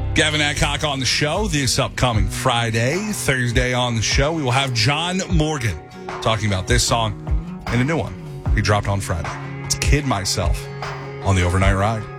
Gavin Adcock on the show this upcoming Friday. Thursday on the show, we will have John Morgan talking about this song and a new one he dropped on Friday. It's Kid Myself on the Overnight Ride.